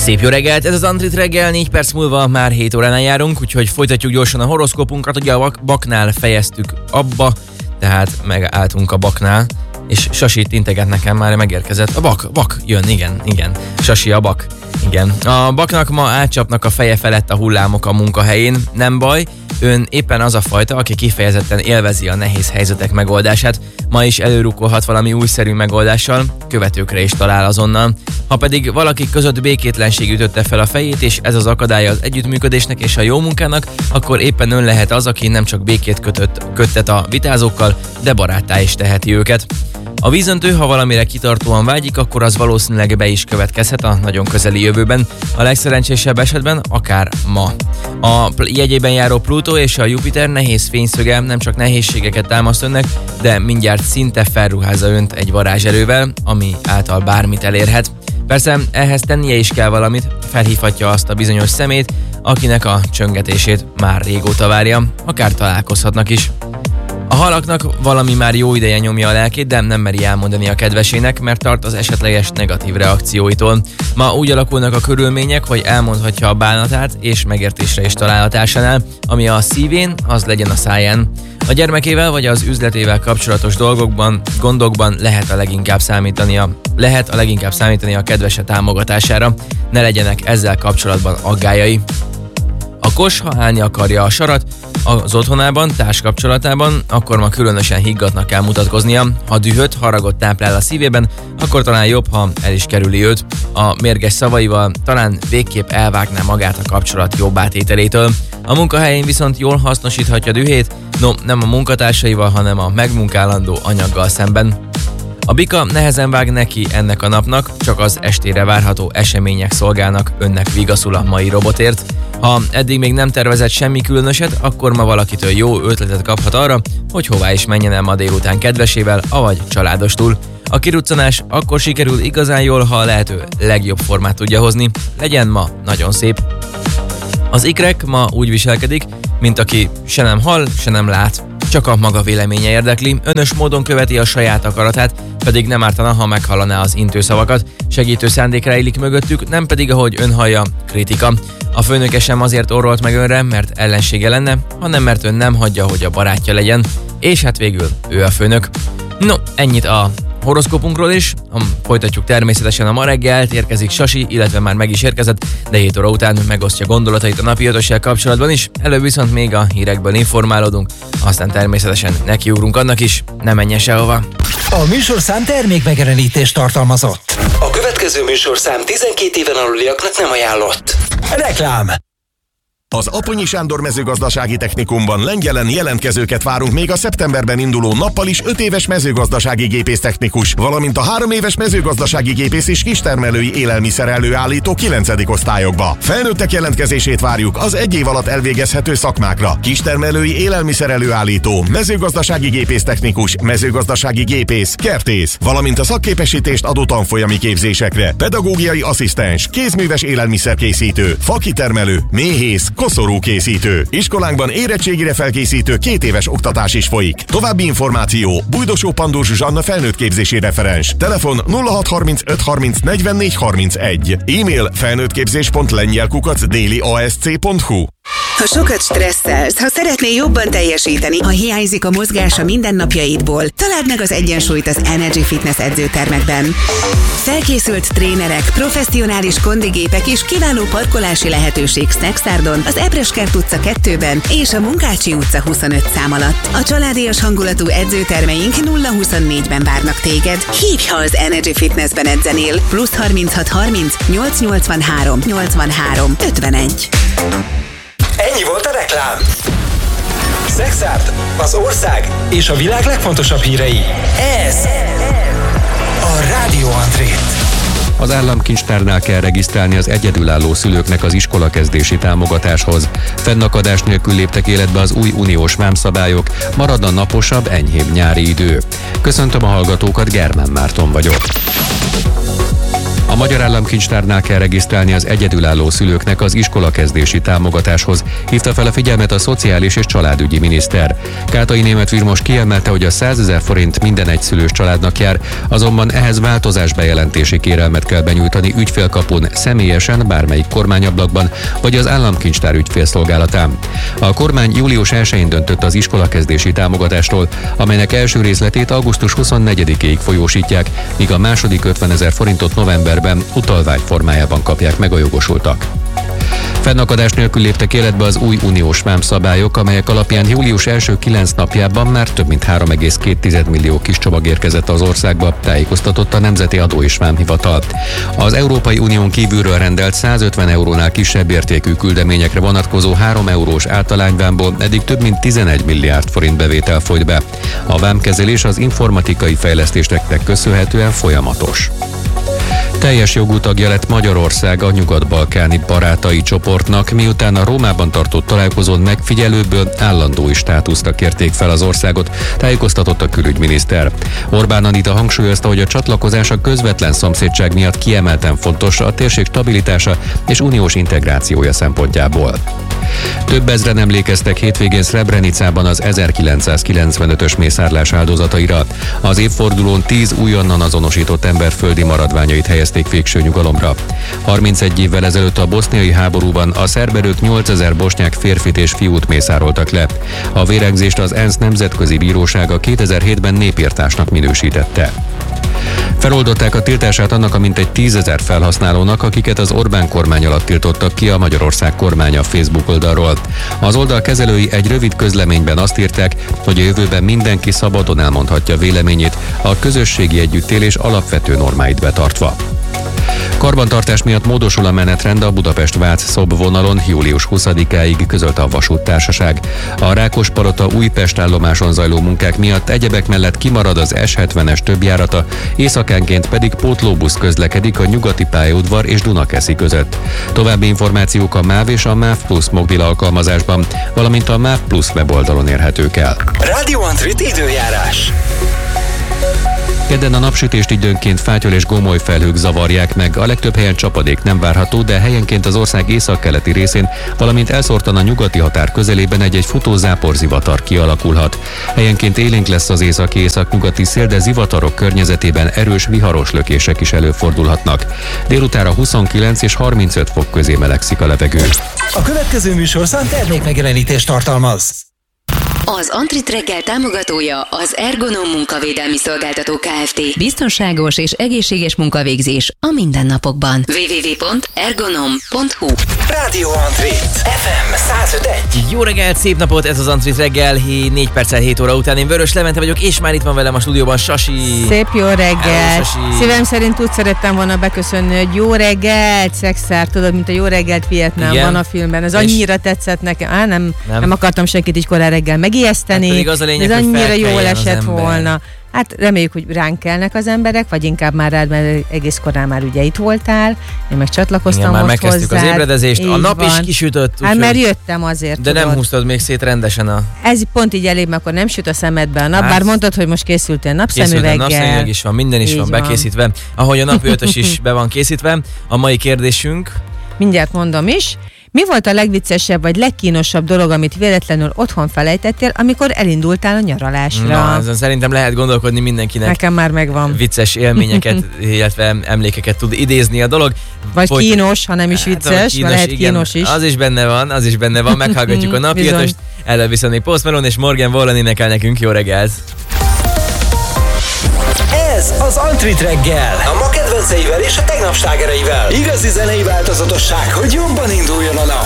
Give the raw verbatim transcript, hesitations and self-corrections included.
Szép jó reggelt, ez az Antrit reggel, négy perc múlva már hét óránál járunk, úgyhogy folytatjuk gyorsan a horoszkópunkat, ugye a baknál fejeztük abba, tehát megálltunk a baknál, és Sasit integet nekem, már megérkezett. A bak, bak, jön, igen, igen. Sasi a bak, igen. A baknak ma átcsapnak a feje felett a hullámok a munkahelyén, nem baj, ön éppen az a fajta, aki kifejezetten élvezi a nehéz helyzetek megoldását, ma is előrukkolhat valami újszerű megoldással, követőkre is talál azonnal. Ha pedig valaki között békétlenség ütötte fel a fejét, és ez az akadálya az együttműködésnek és a jó munkának, akkor éppen ön lehet az, aki nem csak békét kötött, köttet a vitázókkal, de baráttá is teheti őket. A vízöntő, ha valamire kitartóan vágyik, akkor az valószínűleg be is következhet a nagyon közeli jövőben, a legszerencsésebb esetben akár ma. A jegyében járó Plutó és a Jupiter nehéz fényszöge nem csak nehézségeket támaszt önnek, de mindjárt szinte felruházza önt egy varázserővel, ami által bármit elérhet. Persze ehhez tennie is kell valamit, felhívhatja azt a bizonyos szemét, akinek a csöngetését már régóta várja, akár találkozhatnak is. A halaknak valami már jó ideje nyomja a lelkét, de nem meri elmondani a kedvesének, mert tart az esetleges negatív reakcióitól. Ma úgy alakulnak a körülmények, hogy elmondhatja a bánatát, és megértésre is talál a társánál, ami a szívén, az legyen a száján. A gyermekével vagy az üzletével kapcsolatos dolgokban, gondokban lehet a leginkább számítania, lehet a leginkább számítani a kedvese támogatására, ne legyenek ezzel kapcsolatban aggályai. A kos, ha állni akarja a sarat az otthonában, társkapcsolatában, akkor ma különösen higgadtnak kell mutatkoznia. Ha dühöt, haragot táplál a szívében, akkor talán jobb, ha el is kerüli őt. A mérges szavaival talán végképp elvágná magát a kapcsolat jobb átételétől. A munkahelyén viszont jól hasznosíthatja dühét, no, nem a munkatársaival, hanem a megmunkálandó anyaggal szemben. A bika nehezen vág neki ennek a napnak, csak az estére várható események szolgálnak önnek vigaszul a mai robotért. Ha eddig még nem tervezett semmi különöset, akkor ma valakitől jó ötletet kaphat arra, hogy hová is menjen el ma délután kedvesével, avagy családostul. A kiruccanás akkor sikerül igazán jól, ha a lehető legjobb formát tudja hozni. Legyen ma nagyon szép. Az ikrek ma úgy viselkedik, mint aki se nem hall, se nem lát. Csak a maga véleménye érdekli, önös módon követi a saját akaratát, pedig nem ártana, ha meghallaná az intőszavakat. Segítő szándék rejlik mögöttük, nem pedig, ahogy ön hallja, kritika. A főnöke sem azért orrolt meg önre, mert ellensége lenne, hanem mert ön nem hagyja, hogy a barátja legyen. És hát végül ő a főnök. No, ennyit a horoszkópunkról is. Folytatjuk természetesen a ma reggelt, érkezik Sasi, illetve már meg is érkezett, de hét óra után megosztja gondolatait a napi ötössel kapcsolatban is. Előbb viszont még a hírekből informálódunk, aztán természetesen nekiugrunk annak is, ne menjen sehova. A műsorszám termékmegjelenítést tartalmazott. A következő műsorszám tizenkét éven aluliaknak nem ajánlott. Reklám. Az Aponyi Sándor mezőgazdasági technikumban Lengyelen jelentkezőket várunk még a szeptemberben induló nappal is öt éves mezőgazdasági gépésztechnikus, valamint a három éves mezőgazdasági gépész és kistermelői élelmiszer előállító kilencedik osztályokba. Felnőttek jelentkezését várjuk az egy év alatt elvégezhető szakmákra: kistermelői élelmiszer előállító, mezőgazdasági gépésztechnikus, mezőgazdasági gépész, kertész, valamint a szakképesítést adó tanfolyami képzésekre: pedagógiai asszisztens, kézműves élelmiszerkészítő, fakitermelő, méhész, koszorúkészítő. Iskolánkban érettségire felkészítő két éves oktatás is folyik. További információ: Bújdosó Pandor Zsuzsanna felnőttképzési referens. Telefon nulla hat harmincöt harminc negyvennégy harmincegy. E-mail felnőttképzés pont lengyel kukac déli a s c pont hu. Ha sokat stresszelsz, ha szeretnél jobban teljesíteni, ha hiányzik a mozgás a mindennapjaidból, találd meg az egyensúlyt az Energy Fitness edzőtermekben. Felkészült trénerek, professzionális kondigépek és kiváló parkolási lehetőség Szexárdon, az Ebreskert utca kettőben és a Munkácsi utca huszonöt szám alatt. A családias hangulatú edzőtermeink nulla huszonnégyben várnak téged. Hívj, ha az Energy Fitnessben edzenél. Plusz harminchat harminc nyolc nyolcvanhárom nyolcvanhárom ötvenegy. Ennyi volt a reklám. Szexárd, az ország és a világ legfontosabb hírei. Ez a Rádió Antrét. Az államkincstárnál kell regisztrálni az egyedülálló szülőknek az iskolakezdési támogatáshoz. Fennakadás nélkül léptek életbe az új uniós vámszabályok, marad a naposabb, enyhébb nyári idő. Köszöntöm a hallgatókat, Germán Márton vagyok. A Magyar Államkincstárnál kell regisztrálni az egyedülálló szülőknek az iskolakezdési támogatáshoz, hívta fel a figyelmet a Szociális és Családügyi miniszter. Kátai Németh Vilmos kiemelte, hogy a százezer forint minden egyszülős családnak jár, azonban ehhez változás bejelentési kérelmet kell benyújtani ügyfélkapun, személyesen bármelyik kormányablakban, vagy az Államkincstár ügyfélszolgálatán. A kormány július elsején döntött az iskolakezdési támogatásról, amelynek első részletét augusztus huszonnegyedikéig folyósítják, míg a második ötvenezer forintot novemberben utalvány formájában kapják meg a jogosultak. Fennakadás nélkül léptek életbe az új uniós vámszabályok, amelyek alapján július első kilenc napjában már több mint három egész két millió kis csomag érkezett az országba, tájékoztatott a Nemzeti Adó és Vámhivatal. Az Európai Unión kívülről rendelt százötven eurónál kisebb értékű küldeményekre vonatkozó három eurós általányvámból eddig több mint tizenegy milliárd forint bevétel folyt be. A vámkezelés az informatikai fejlesztéseknek köszönhetően folyamatos. Teljes jogú tagja lett Magyarország a nyugat-balkáni barátai csoportnak, miután a Rómában tartott találkozón megfigyelőből állandói státuszra kérték fel az országot, tájékoztatott a külügyminiszter. Orbán Anita hangsúlyozta, hogy a csatlakozás a közvetlen szomszédság miatt kiemelten fontos a térség stabilitása és uniós integrációja szempontjából. Több ezren emlékeztek hétvégén Srebrenicában az ezerkilencszázkilencvenötös mészárlás áldozataira. Az évfordulón tíz újonnan azonosított ember földi maradványait helyezték végső nyugalomra. harmincegy évvel ezelőtt a boszniai háborúban a szerb erők nyolcezer bosnyák férfit és fiút mészároltak le. A vérengzést az ENSZ Nemzetközi Bírósága kétezer-hétben népirtásnak minősítette. Feloldották a tiltását annak a mintegy tízezer felhasználónak, akiket az Orbán kormány alatt tiltottak ki a Magyarország kormánya Facebook oldalról. Az oldal kezelői egy rövid közleményben azt írták, hogy a jövőben mindenki szabadon elmondhatja véleményét, a közösségi együttélés alapvető normáit betartva. Karbantartás miatt módosul a menetrend a Budapest-Vác-Szob vonalon július huszadikáig, közölte a vasúttársaság. A Rákospalota-Újpest állomáson zajló munkák miatt egyebek mellett kimarad az es hetvenes többjárata, éjszakánként pedig pótlóbusz közlekedik a Nyugati pályaudvar és Dunakeszi között. További információk a MÁV és a MÁV Plus mobil alkalmazásban, valamint a MÁV Plus weboldalon érhetők el. Radio Antrit időjárás. Kedden a napsütést időnként fátyol és gomoly felhők zavarják meg, a legtöbb helyen csapadék nem várható, de helyenként az ország északkeleti részén, valamint elszórtan a nyugati határ közelében egy-egy futó záporzivatar kialakulhat. Helyenként élénk lesz az északi északnyugati szél, de zivatarok környezetében erős viharos lökések is előfordulhatnak. Délutára huszonkilenc és harmincöt fok közé melegszik a levegő. A következő műsorszám termékmegjelenítést tartalmaz. Az Antrit reggel támogatója az Ergonom munkavédelmi szolgáltató Kft. Biztonságos és egészséges munkavégzés a mindennapokban. double-u double-u double-u pont ergonom pont hu Radio Antrit ef em száz öt pont egy. Jó reggelt, szép napot, ez az Antrit reggel, négy perccel hét óra után. Én Vörös Levente vagyok, és már itt van velem a stúdióban Sasi. Szép jó reggel. Hello, Sasi. Szívem szerint úgy szerettem volna beköszönni, hogy jó reggelt, szexár, tudod, mint a Jó reggelt Vietnámban a filmben. Ez annyira tetszett nekem. Á, nem, nem. nem akartam senkit így korán reggel megijeszteni. Hát az a lényeg, ez annyira jól esett ember. volna. Hát reméljük, hogy ránk kelnek az emberek, vagy inkább már rád, mert egész korán már ugye itt voltál. Én meg csatlakoztam igen, most már megkezdtük hozzád. Az ébredezést, így a nap van. is kisütött. Hát úgy, mert jöttem azért, de tudod. nem húztad még szét rendesen a... Ez pont így elég, mert akkor nem süt a szemedbe a nap, hát, bár mondtad, hogy most készültél napszemüveggel. Készültem, napszemüveg is van, minden is így van van bekészítve. Ahogy a napi ötös is be van készítve. A mai kérdésünk... Mindjárt mondom is. Mi volt a legviccesebb vagy legkínosabb dolog, amit véletlenül otthon felejtettél, amikor elindultál a nyaralásra? Na, ezen szerintem lehet gondolkodni mindenkinek. Nekem már megvan. Vicces élményeket, illetve emlékeket tud idézni a dolog. Vagy Folyt... kínos, ha nem is vicces, hát, kínos, lehet igen, kínos is. Az is benne van, az is benne van, meghallgatjuk a napi ötöst, előbb viszont még Post Malone és Morgan Wallen énekel nekünk. Jó reggelt! Ez az Antrit reggel, a ma kedvenceivel és a tegnap slágereivel. Igazi zenei változatosság, hogy jobban induljon a nap.